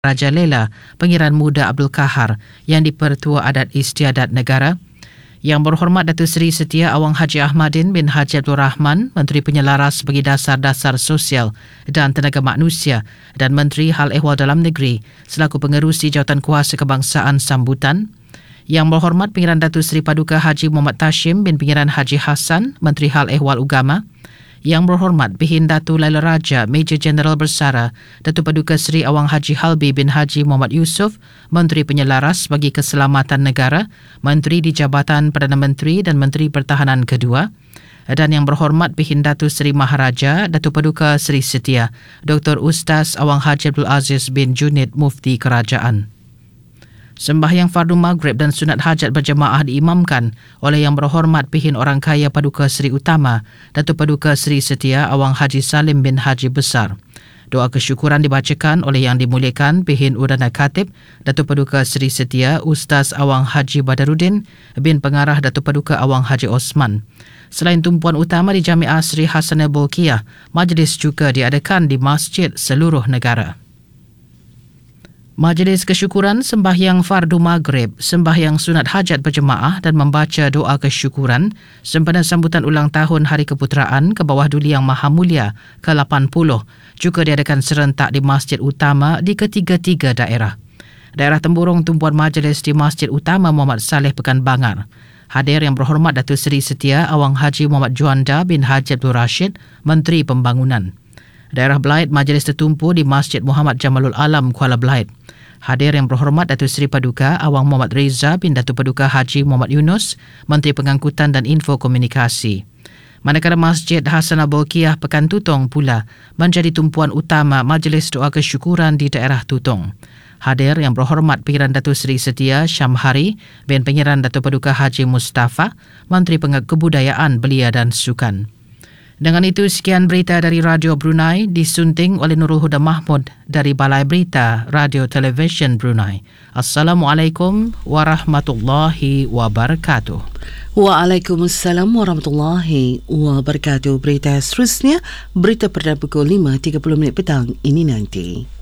Raja Lela, Pangeran Muda Abdul Kahar yang di-Pertua Adat Istiadat Negara. Yang Berhormat Datuk Seri Setia Awang Haji Ahmadin bin Haji Abdul Rahman, Menteri Penyelaras bagi Dasar-Dasar Sosial dan Tenaga Manusia dan Menteri Hal Ehwal Dalam Negeri selaku pengerusi Jawatan Kuasa Kebangsaan sambutan. Yang Berhormat Pangeran Datuk Seri Paduka Haji Muhammad Tashim bin Pangeran Haji Hassan, Menteri Hal Ehwal Ugama. Yang Berhormat Bihin Datu Laila Raja, Major Jeneral Bersara, Datuk Paduka Seri Awang Haji Halbi bin Haji Muhammad Yusof, Menteri Penyelaras bagi Keselamatan Negara, Menteri di Jabatan Perdana Menteri dan Menteri Pertahanan Kedua. Dan Yang Berhormat Bihin Datu Seri Maharaja, Datuk Paduka Seri Setia, Dr. Ustaz Awang Haji Abdul Aziz bin Junid, Mufti Kerajaan. Sembahyang Fardu Maghrib dan Sunat Hajat berjemaah diimamkan oleh Yang Berhormat Bihin Orang Kaya Paduka Seri Utama, Datuk Paduka Seri Setia Awang Haji Salim bin Haji Besar. Doa kesyukuran dibacakan oleh Yang Dimuliakan Bihin Udana Khatib, Datuk Paduka Seri Setia Ustaz Awang Haji Badaruddin bin Pengarah Datuk Paduka Awang Haji Osman. Selain tumpuan utama di Jamiah Sri Hasanah Bolkiah, majlis juga diadakan di masjid seluruh negara. Majlis kesyukuran sembahyang Fardu Maghrib, sembahyang sunat hajat berjemaah dan membaca doa kesyukuran sempena sambutan ulang tahun Hari Keputeraan ke bawah Duli Yang Maha Mulia ke-80 juga diadakan serentak di masjid utama di ketiga-tiga daerah. Daerah Temburong tumpuan majlis di Masjid Utama Muhammad Saleh Pekanbanger. Hadir Yang Berhormat Datuk Seri Setia Awang Haji Muhammad Juanda bin Haji Abdul Rashid, Menteri Pembangunan. Daerah Belait majlis tertumpu di Masjid Muhammad Jamalul Alam, Kuala Belait. Hadir Yang Berhormat Datuk Seri Paduka Awang Muhammad Reza bin Datuk Paduka Haji Muhammad Yunus, Menteri Pengangkutan dan Info Komunikasi. Manakala Masjid Hasanah Bolkiah Pekan Tutong pula menjadi tumpuan utama majlis doa kesyukuran di daerah Tutong. Hadir Yang Berhormat Pangeran Datuk Seri Setia Syamhari bin Pangeran Datuk Paduka Haji Mustafa, Menteri Kebudayaan, Belia dan Sukan. Dengan itu, sekian berita dari Radio Brunei disunting oleh Nurul Huda Mahmud dari Balai Berita Radio Television Brunei. Assalamualaikum warahmatullahi wabarakatuh. Waalaikumsalam warahmatullahi wabarakatuh. Berita seterusnya, berita pada pukul 5.30 petang ini nanti.